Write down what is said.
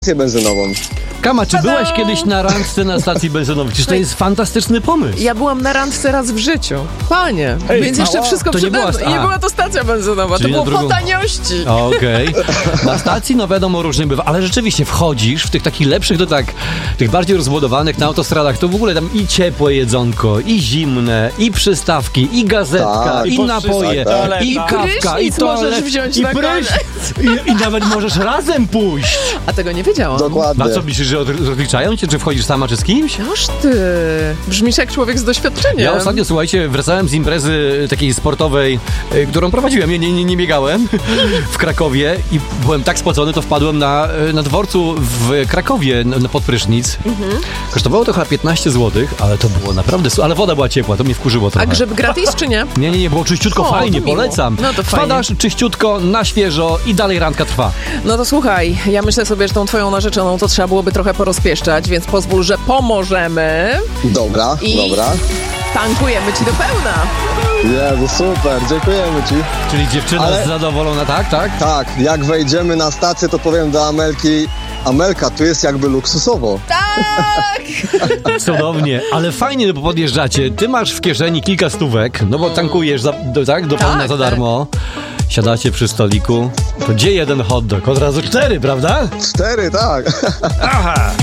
stację benzynową. Kama, czy byłaś kiedyś na randce na stacji benzynowej? Przecież to jest fantastyczny pomysł. Ja byłam na randce raz w życiu. Panie, Ej, więc jeszcze wszystko to nie przede była- mną. I nie a. była to stacja benzynowa, Czyli to na było drugą- po taniości. Okej. Na stacji, no wiadomo, różnie bywa, ale rzeczywiście wchodzisz w tych takich lepszych, to tak, tych bardziej rozbudowanych na autostradach, to w ogóle tam i ciepłe jedzonko, i zimne, i przystawki, i gazetka, Tak. i I napoje, toaleta. i kawka, i Prysznic możesz toalet, wziąć i na prysznic, i nawet możesz razem pójść. A tego nie wiedziałam. Dokładnie. A co myślisz, że rozliczają cię, czy wchodzisz sama, czy z kimś? Noż ty, brzmisz jak człowiek z doświadczeniem. Ja ostatnio, słuchajcie, wracałem z imprezy takiej sportowej, którą prowadziłem, nie biegałem, w Krakowie i byłem tak spocony, to wpadłem na dworcu w Krakowie pod prysznic. Kosztowało to chyba 15 zł, ale to było naprawdę, ale woda była ciepła, to mnie wkurzyło A trochę. grzyb gratis czy nie? Nie, było czyściutko, O, fajnie, to miło. polecam. No to fajnie. Wpadasz czyściutko, na świeżo i dalej randka trwa. No to słuchaj, ja myślę sobie, że tą twoją narzeczoną to trzeba byłoby trochę porozpieszczać, więc pozwól, że pomożemy Dobra, i dobra. tankujemy ci do pełna. Jezu, super, dziękujemy ci. Czyli dziewczyna Ale- zadowolona, tak? Tak, jak wejdziemy na stację, to powiem do Amelki, Amelka, tu jest jakby luksusowo. Tak! Cudownie, ale fajnie, no bo podjeżdżacie, ty masz w kieszeni kilka stówek, no bo tankujesz do pełna za darmo. Siadacie przy stoliku, to gdzie jeden hot dog? Od razu 4, prawda? 4, tak. Aha!